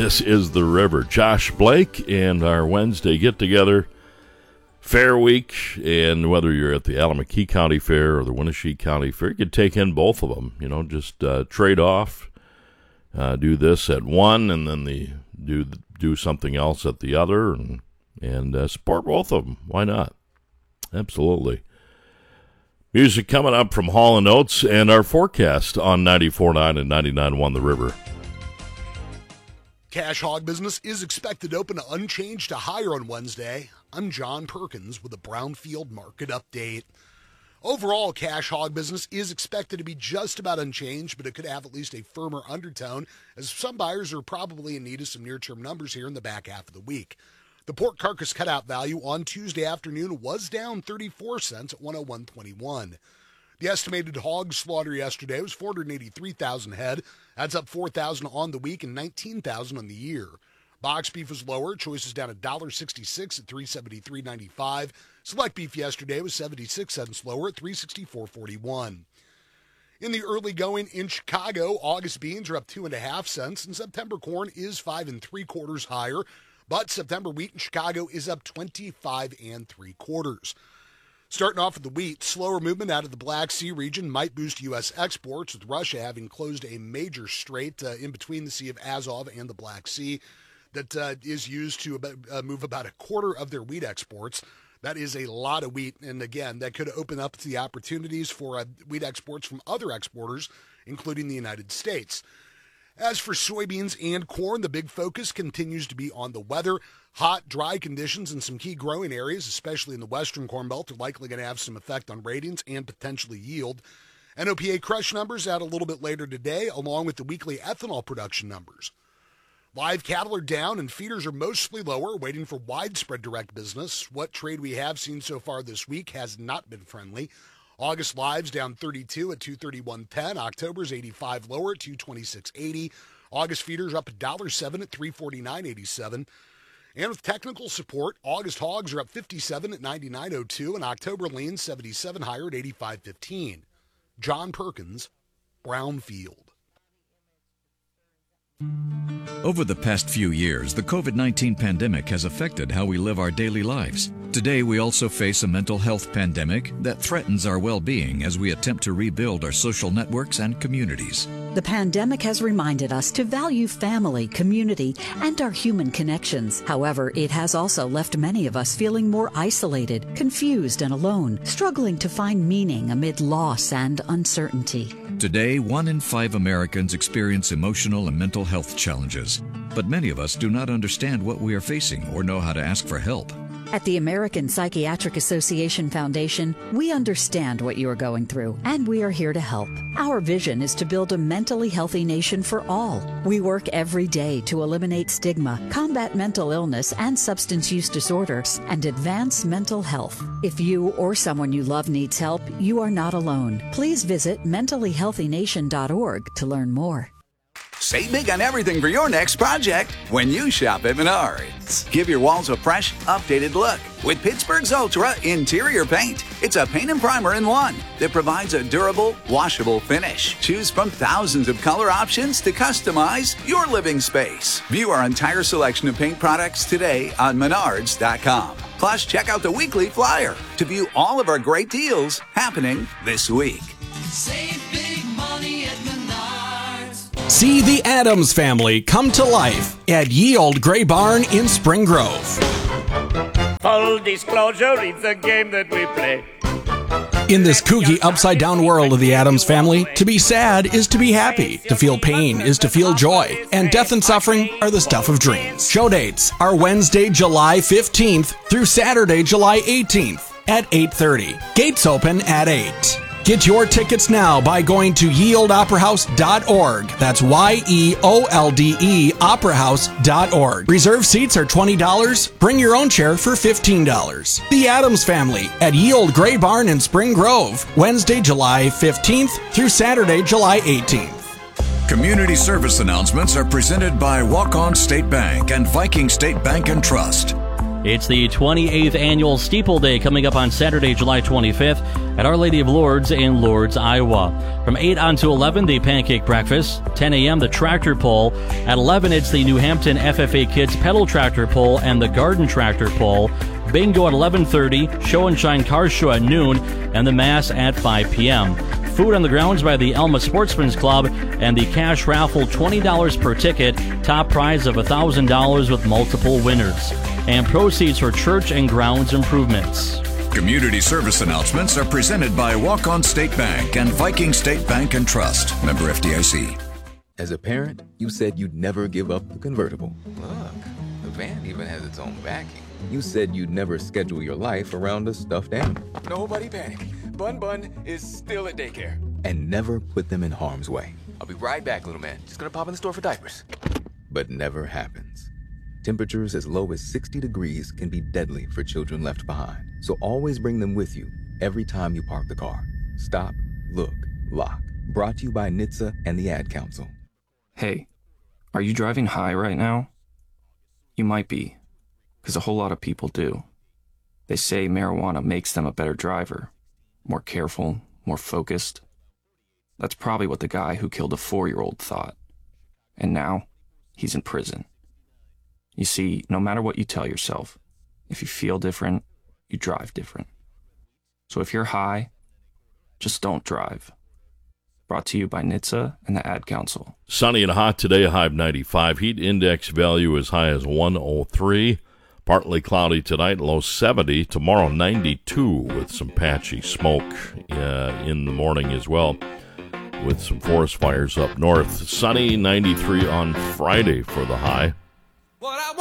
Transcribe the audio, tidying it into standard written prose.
This is The River. Josh Blake and our Wednesday get-together, Fair Week, and whether you're at the Allamakee County Fair or the Wenatchee County Fair, you can take in both of them. You know, just trade off, do this at one, and then do something else at the other, and support both of them. Why not? Absolutely. Music coming up from Hall & Oates and our forecast on 94.9 and 99.1 The River. Cash hog business is expected to open unchanged to higher on Wednesday. I'm John Perkins with a Brownfield market update. Overall, cash hog business is expected to be just about unchanged, but it could have at least a firmer undertone, as some buyers are probably in need of some near-term numbers here in the back half of the week. The pork carcass cutout value on Tuesday afternoon was down 34 cents at 101.21. The estimated hog slaughter yesterday was 483,000 head. That's up 4,000 on the week and 19,000 on the year. Box beef was lower. Choices down $1.66 at $373.95. Select beef yesterday was 76 cents lower at $364.41. In the early going in Chicago, August beans are up 2.5 cents, and September corn is 5 3/4 higher. But September wheat in Chicago is up 25 3/4. Starting off with the wheat, slower movement out of the Black Sea region might boost U.S. exports, with Russia having closed a major strait in between the Sea of Azov and the Black Sea that is used to move about a quarter of their wheat exports. That is a lot of wheat, and again, that could open up the opportunities for wheat exports from other exporters, including the United States. As for soybeans and corn, the big focus continues to be on the weather. Hot, dry conditions in some key growing areas, especially in the western Corn Belt, are likely going to have some effect on ratings and potentially yield. NOPA crush numbers out a little bit later today, along with the weekly ethanol production numbers. Live cattle are down and feeders are mostly lower, waiting for widespread direct business. What trade we have seen so far this week has not been friendly. August lives down 32 at 231.10. October's 85 lower at 226.80. August feeders up $1.07 at 349.87. And with technical support, August hogs are up 57 at 99.02, and October lean 77 higher at 85.15. John Perkins, Brownfield. Over the past few years, the COVID-19 pandemic has affected how we live our daily lives. Today, we also face a mental health pandemic that threatens our well-being as we attempt to rebuild our social networks and communities. The pandemic has reminded us to value family, community, and our human connections. However, it has also left many of us feeling more isolated, confused, and alone, struggling to find meaning amid loss and uncertainty. Today, 1 in 5 Americans experience emotional and mental health challenges, but many of us do not understand what we are facing or know how to ask for help. At the American Psychiatric Association Foundation, we understand what you are going through, and we are here to help. Our vision is to build a mentally healthy nation for all. We work every day to eliminate stigma, combat mental illness and substance use disorders, and advance mental health. If you or someone you love needs help, you are not alone. Please visit mentallyhealthynation.org to learn more. Save big on everything for your next project when you shop at Menards. Give your walls a fresh, updated look with Pittsburgh's Ultra Interior Paint. It's a paint and primer in one that provides a durable, washable finish. Choose from thousands of color options to customize your living space. View our entire selection of paint products today on Menards.com. Plus, check out the weekly flyer to view all of our great deals happening this week. Save big money at Menards. See the Addams Family come to life at Ye Old Gray Barn in Spring Grove. Full disclosure, it's a game that we play. In this kooky, upside-down world of the Addams Family, to be sad is to be happy, to feel pain is to feel joy, and death and suffering are the stuff of dreams. Show dates are Wednesday, July 15th through Saturday, July 18th at 8:30. Gates open at 8. Get your tickets now by going to yeoldoperahouse.org. That's YEOLDE operahouse.org. Reserve seats are $20. Bring your own chair for $15. The Addams Family at Ye Old Gray Barn in Spring Grove, Wednesday, July 15th through Saturday, July 18th. Community service announcements are presented by Walk-On State Bank and Viking State Bank and Trust. It's the 28th annual Steeple Day coming up on Saturday, July 25th at Our Lady of Lourdes in Lourdes, Iowa. From 8 on to 11, the pancake breakfast. 10 a.m., the tractor pull. At 11, it's the New Hampton FFA Kids pedal tractor pull and the garden tractor pull. Bingo at 11:30, Show and Shine Car Show at noon, and the Mass at 5 p.m. Food on the grounds by the Elma Sportsman's Club, and the cash raffle $20 per ticket, top prize of $1,000 with multiple winners. And proceeds for church and grounds improvements. Community service announcements are presented by Walk-On State Bank and Viking State Bank and Trust. Member FDIC. As a parent, you said you'd never give up the convertible. Look, the van even has its own backing. You said you'd never schedule your life around a stuffed animal. Nobody panic. Bun is still at daycare. And never put them in harm's way. I'll be right back, little man. Just gonna pop in the store for diapers. But never happens. Temperatures as low as 60 degrees can be deadly for children left behind. So always bring them with you every time you park the car. Stop, look, lock. Brought to you by NHTSA and the Ad Council. Hey, are you driving high right now? You might be, because a whole lot of people do. They say marijuana makes them a better driver, more careful, more focused. That's probably what the guy who killed a 4-year-old thought. And now, he's in prison. You see, no matter what you tell yourself, if you feel different, you drive different. So if you're high, just don't drive. Brought to you by NHTSA and the Ad Council. Sunny and hot today, a high of 95. Heat index value as high as 103. Partly cloudy tonight, low 70. Tomorrow, 92 with some patchy smoke in the morning as well, with some forest fires up north. Sunny, 93 on Friday for the high.